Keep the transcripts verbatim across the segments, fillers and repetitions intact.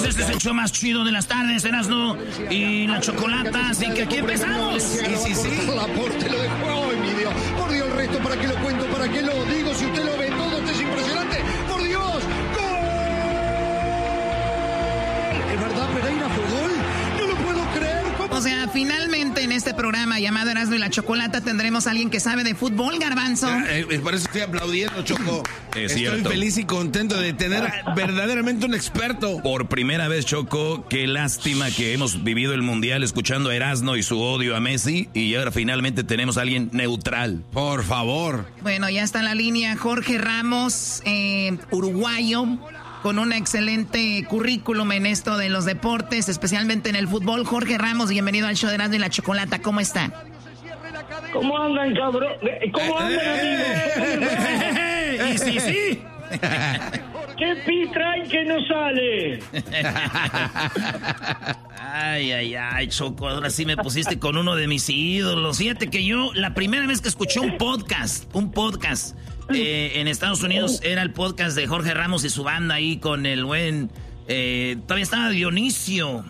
este es el show más chido de las tardes, Erasmo y la Chocolata, así que aquí empezamos. Sí, sí, sí. La porte lo dejó, ay, mi Dios. Por Dios, el resto, ¿para qué lo cuento? ¿Para qué lo digo? Si usted lo ve todo, esto es impresionante. ¡Por Dios! ¡Gol! ¿Es verdad, Pereira, fue gol? No lo puedo creer. ¿Cómo? O sea, finalmente en este programa llamado Erasmo y la Chocolata tendremos a alguien que sabe de fútbol, Garbanzo. Ya, eh, por eso estoy aplaudiendo, Choco. Es Estoy cierto. feliz y contento de tener verdaderamente un experto. Por primera vez, Choco, qué lástima que hemos vivido el Mundial escuchando a Erasmo y su odio a Messi, y ahora finalmente tenemos a alguien neutral. Por favor. Bueno, ya está en la línea Jorge Ramos, eh, uruguayo, con un excelente currículum en esto de los deportes, especialmente en el fútbol. Jorge Ramos, bienvenido al show de Erasmo y la Chocolata. ¿Cómo está? ¿Cómo andan, cabrón? ¿Cómo andan, amigos? Y sí, sí. ¿Qué pi traen que no sale? Ay, ay, ay, Choco, ahora sí me pusiste con uno de mis ídolos. Fíjate que yo, la primera vez que escuché un podcast, un podcast eh, en Estados Unidos, era el podcast de Jorge Ramos y su banda ahí con el buen... Eh, todavía estaba Dionisio.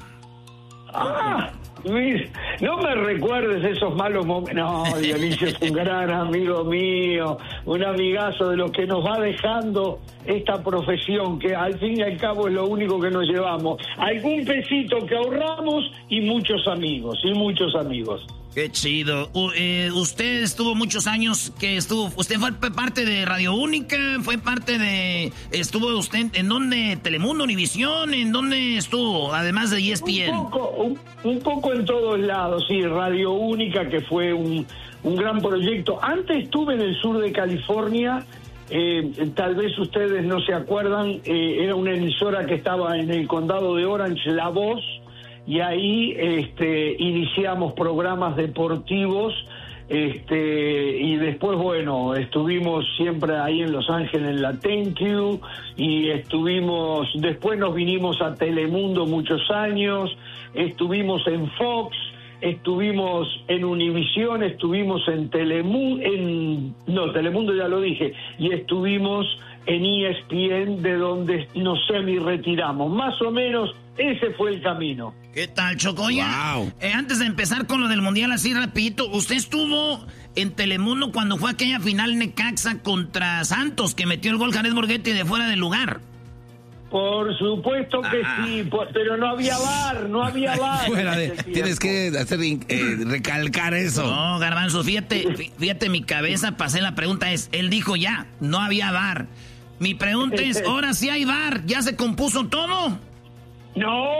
Ah, Luis, no me recuerdes esos malos momentos. No, Dionisio es un gran amigo mío, un amigazo de los que nos va dejando esta profesión, que al fin y al cabo es lo único que nos llevamos. Algún pesito que ahorramos y muchos amigos, y muchos amigos. Qué chido. U, eh, usted estuvo muchos años que estuvo... ¿Usted fue parte de Radio Única? ¿Fue parte de... ¿Estuvo usted en dónde? ¿Telemundo, Univisión? ¿En dónde estuvo? Además de E S P N. Un poco, un, un poco en todos lados, sí. Radio Única, que fue un, un gran proyecto. Antes estuve en el sur de California. Eh, tal vez ustedes no se acuerdan. Eh, era una emisora que estaba en el condado de Orange, La Voz. Y ahí este, iniciamos programas deportivos, este, y después, bueno, estuvimos siempre ahí en Los Ángeles en la Thank You, y estuvimos, después nos vinimos a Telemundo muchos años, estuvimos en Fox, estuvimos en Univisión, estuvimos en Telemundo, en, no, Telemundo ya lo dije, y estuvimos en E S P N, de donde nos semi-retiramos, más o menos. Ese fue el camino. ¿Qué tal, Chocoya? Wow. Eh, antes de empezar con lo del Mundial, así rapidito, usted estuvo en Telemundo cuando fue aquella final Necaxa contra Santos, que metió el gol Jared Borghetti de fuera del lugar. Por supuesto que Ah. sí, por- pero no había bar, no había bar. Fuera de, en ese tienes tiempo. que hacer eh, recalcar eso. No, Garbanzo, fíjate, fí- fíjate mi cabeza, pasé la pregunta es, él dijo ya, no había bar. Mi pregunta es, ahora sí hay bar, ¿ya se compuso todo? No,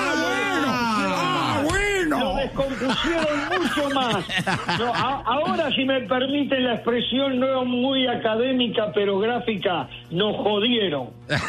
Ah, bueno, lo descompusieron mucho más. No, a- ahora, si me permiten la expresión no muy académica, pero gráfica, nos jodieron.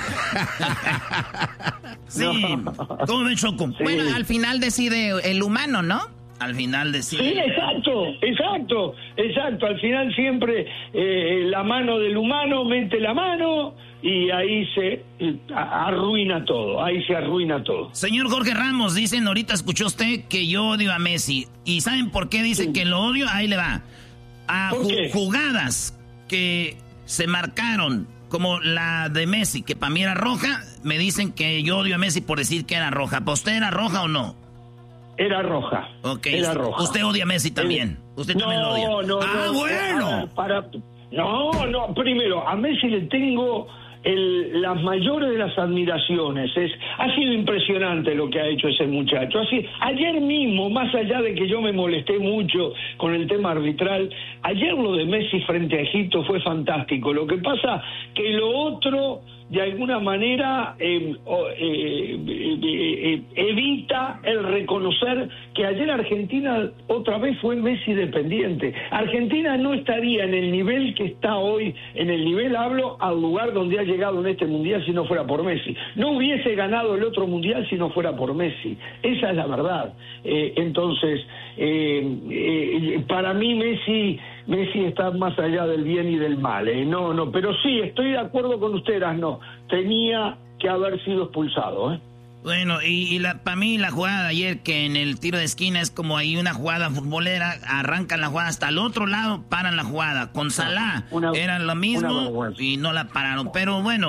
Sí, ¿cómo ven, Choco? Sí. Bueno, al final decide el humano, ¿no? Al final de Sí, exacto, exacto, exacto. Al final siempre eh, la mano del humano mete la mano y ahí se eh, a- arruina todo, ahí se arruina todo. Señor Jorge Ramos, dicen, ahorita escuchó usted que yo odio a Messi. ¿Y saben por qué dice Sí. que lo odio? Ahí le va. A ¿Por ju- qué? jugadas que se marcaron, como la de Messi, que para mí era roja, me dicen que yo odio a Messi por decir que era roja. ¿Para usted era roja o no? Era roja. Ok, Era usted, roja. usted odia a Messi también. Usted también lo odia. No, no, ah, no. bueno. Ah, Para, no, no, primero, a Messi le tengo el, las mayores de las admiraciones. Es, ha sido impresionante lo que ha hecho ese muchacho. Así, ayer mismo, más allá de que yo me molesté mucho con el tema arbitral, ayer lo de Messi frente a Egipto fue fantástico. Lo que pasa que lo otro, de alguna manera, eh, oh, eh, eh, eh, evita el reconocer que ayer Argentina otra vez fue Messi dependiente. Argentina no estaría en el nivel que está hoy, en el nivel, hablo, al lugar donde ha llegado en este Mundial si no fuera por Messi. No hubiese ganado el otro Mundial si no fuera por Messi. Esa es la verdad. Eh, entonces, eh, eh, para mí Messi... Messi está más allá del bien y del mal, ¿eh? No, no, pero sí, estoy de acuerdo con ustedes, no, tenía que haber sido expulsado, ¿eh? Bueno, y, y la, para mí la jugada de ayer, que en el tiro de esquina es como ahí una jugada futbolera, arrancan la jugada hasta el otro lado, paran la jugada. Con Salah Una- era lo una mismo vergüenza. y no la pararon. Pero bueno,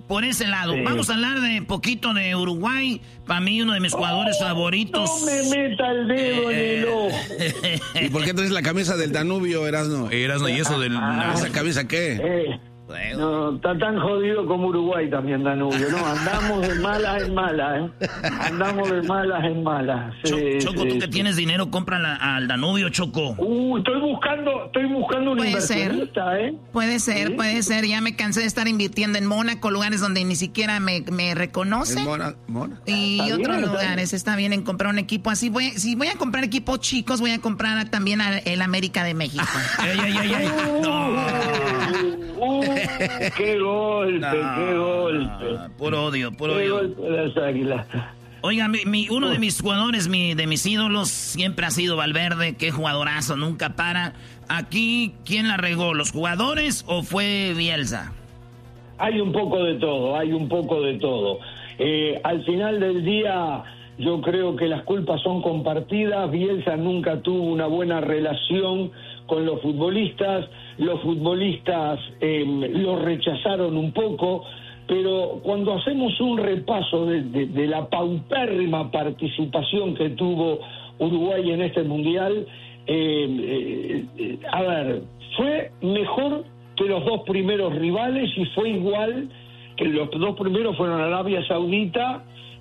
por ese lado. Sí. Vamos a hablar de poquito de Uruguay. Para mí, uno de mis jugadores oh, favoritos. No me meta el dedo eh, en el ojo. ¿Y por qué traes la camisa del Danubio, Erasno? Erasno, ¿y eso del... Ah, ¿Esa camisa qué? Eh, no, está tan jodido como Uruguay también, Danubio, ¿no? Andamos de malas en malas, ¿eh? Andamos de malas en malas. Sí, Choco, sí, tú que sí. tienes dinero, compra la, al Danubio, Choco. Uh, estoy buscando, estoy buscando un Puede ser. inversionista, ¿eh? Puede ser, ¿Sí? puede ser. Ya me cansé de estar invirtiendo en Mónaco, lugares donde ni siquiera me, me reconocen. ¿En Mona? ¿Mona? Y Está otros bien, está lugares. Está bien en comprar un equipo así. Voy, si voy a comprar equipos chicos, voy a comprar a- también al el América de México. Ey, ey, ey, ey. No. Uh, qué golpe, No, qué golpe. no, puro odio, puro Qué odio. golpe de las águilas. Oiga, mi, mi- uno de mis jugadores, mi, de mis ídolos, siempre ha sido Valverde. Qué jugadorazo, nunca para. Aquí, ¿quién la regó? ¿Los jugadores o fue Bielsa? Hay un poco de todo, hay un poco de todo. Eh, al final del día, yo creo que las culpas son compartidas. Bielsa nunca tuvo una buena relación con los futbolistas. Los futbolistas eh, lo rechazaron un poco. Pero cuando hacemos un repaso de, de, de la paupérrima participación que tuvo Uruguay en este Mundial, eh, eh, a ver, fue mejor que los dos primeros rivales y fue igual que los dos primeros fueron Arabia Saudita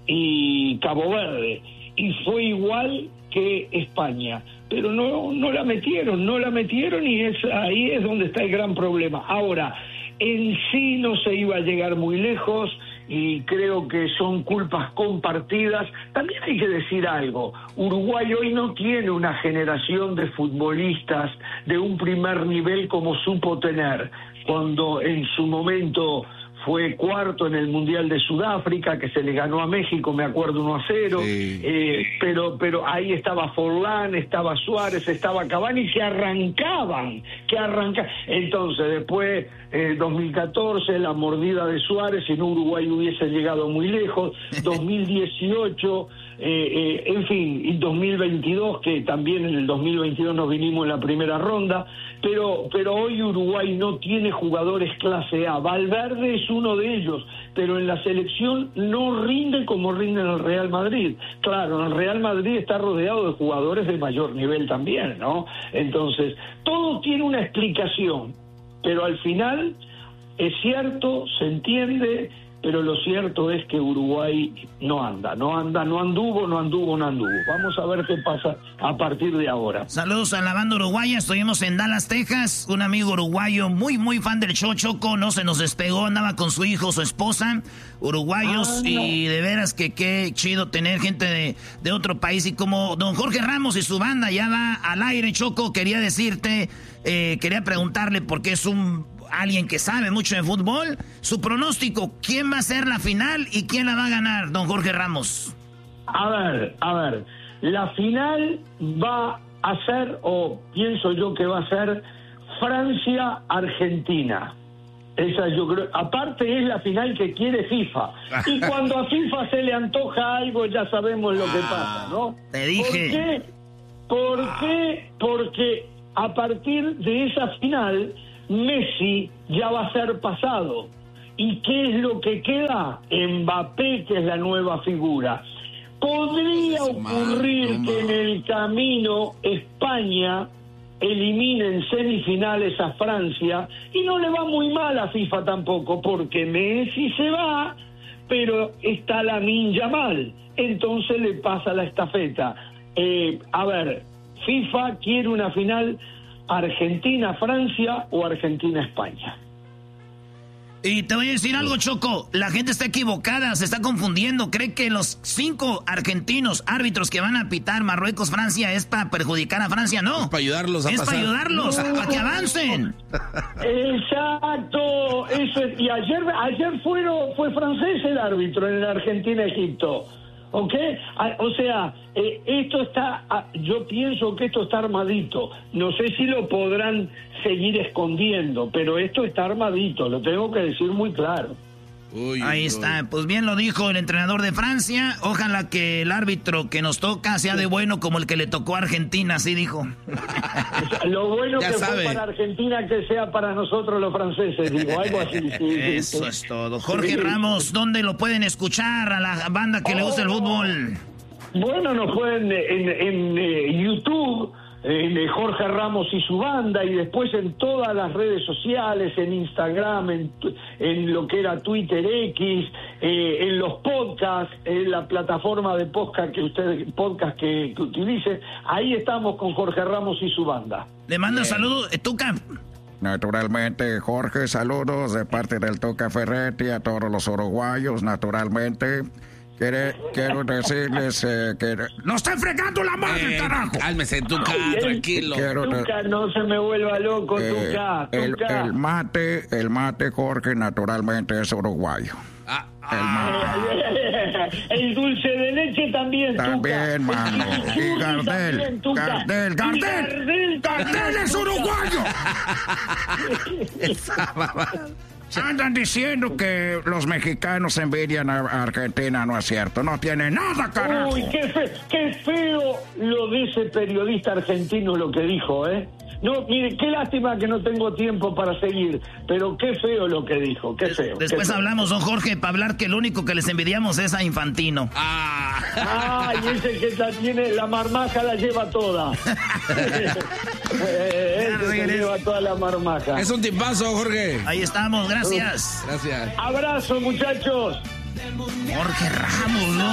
y Cabo Verde, y fue igual que España, pero no, no la metieron, no la metieron y es ahí es donde está el gran problema. Ahora, en sí no se iba a llegar muy lejos y creo que son culpas compartidas. También hay que decir algo, Uruguay hoy no tiene una generación de futbolistas de un primer nivel como supo tener cuando en su momento fue cuarto en el Mundial de Sudáfrica, que se le ganó a México, me acuerdo, uno a cero, Sí. eh, pero, pero ahí estaba Forlán, estaba Suárez, estaba Cavani, que arrancaban, que arrancaban. Entonces, después, eh, dos mil catorce, la mordida de Suárez, si no Uruguay hubiese llegado muy lejos, dos mil dieciocho, eh, eh, en fin, y dos mil veintidós, que también en el dos mil veintidós nos vinimos en la primera ronda, pero, pero hoy Uruguay no tiene jugadores clase A. Valverde es uno de ellos, pero en la selección no rinde como rinde en el Real Madrid. Claro, el Real Madrid está rodeado de jugadores de mayor nivel también, ¿no? Entonces, todo tiene una explicación, pero al final es cierto, se entiende, pero lo cierto es que Uruguay no anda, no anda, no anduvo, no anduvo, no anduvo. Vamos a ver qué pasa a partir de ahora. Saludos a la banda uruguaya, estuvimos en Dallas, Texas. Un amigo uruguayo muy, muy fan del show, Choco, no se nos despegó, andaba con su hijo, su esposa, uruguayos, Ah, no. y de veras que qué chido tener gente de, de otro país. Y como don Jorge Ramos y su banda ya va al aire, Choco, quería decirte, eh, quería preguntarle, porque es un alguien que sabe mucho de fútbol, su pronóstico, ¿quién va a ser la final y quién la va a ganar, don Jorge Ramos? A ver, a ver, la final va a ser, o pienso yo que va a ser, Francia-Argentina. Esa yo creo, aparte es la final que quiere FIFA. Y cuando a FIFA se le antoja algo, ya sabemos lo que pasa, ¿no? Te dije. ¿Por qué? ¿Por qué? Porque a partir de esa final, Messi ya va a ser pasado. ¿Y qué es lo que queda? Mbappé, que es la nueva figura. Podría ocurrir que en el camino España elimine en semifinales a Francia, y no le va muy mal a FIFA tampoco, porque Messi se va, pero está Lamine Yamal, entonces le pasa la estafeta. Eh, a ver, FIFA quiere una final Argentina-Francia o Argentina-España. Y te voy a decir algo, Choco, la gente está equivocada, se está confundiendo, cree que los cinco argentinos árbitros que van a pitar Marruecos-Francia es para perjudicar a Francia, no. Es para ayudarlos a Es pasar. para ayudarlos, No. para que avancen. Exacto, eso es, y ayer ayer fueron, fue francés el árbitro en el Argentina-Egipto, ¿ok? A- O sea, eh, esto está, ah, yo pienso que esto está armadito, no sé si lo podrán seguir escondiendo, pero esto está armadito, lo tengo que decir muy claro. Uy, Ahí uy. está, pues bien lo dijo el entrenador de Francia. Ojalá que el árbitro que nos toca sea de bueno como el que le tocó a Argentina, así dijo. Lo bueno Ya que sabe. fue para Argentina que sea para nosotros los franceses, digo, algo así. Sí, sí, Eso sí. es todo. Jorge Sí. Ramos, ¿dónde lo pueden escuchar a la banda que le gusta el fútbol? Bueno, nos pueden en, en, eh, YouTube, en eh, Jorge Ramos y su banda, y después en todas las redes sociales, en Instagram, en, tu- en lo que era Twitter X, eh, en los podcasts, en la plataforma de podcast que ustedes podcast que, que utilicen. Ahí estamos con Jorge Ramos y su banda. Le mando saludos, eh, Tuca. Naturalmente, Jorge, saludos de parte del Tuca Ferretti a todos los uruguayos, naturalmente. Quiere, quiero decirles eh, que... ¡No estoy fregando la madre, Eh, carajo! cálmese, Tuca, Ay, tranquilo. Quiero de- Tuca, no se me vuelva loco, eh, Tuca, el, Tuca. el mate, el mate, Jorge, naturalmente es uruguayo. Ah, El mate. El dulce de leche también, También, Tuca. mano. El Y sushi Gardel, también, Tuca. Gardel, Y Gardel. Gardel, ¡Gardel es uruguayo! Andan diciendo que los mexicanos envidian a Argentina, no es cierto. No tiene nada, carajo. Uy, qué, fe- qué feo lo de ese periodista argentino lo que dijo, ¿eh? No, mire, qué lástima que no tengo tiempo para seguir, pero qué feo lo que dijo, qué feo. Después qué feo. hablón, don Jorge, para hablar que el único que les envidiamos es a Infantino. ah. Ay, ese que la tiene, la marmaja la lleva toda. Eh, ese que lleva toda la marmaja. Es un tipazo, Jorge. Ahí estamos, gracias. Gracias. Abrazo, muchachos. Jorge Ramos, ¿no?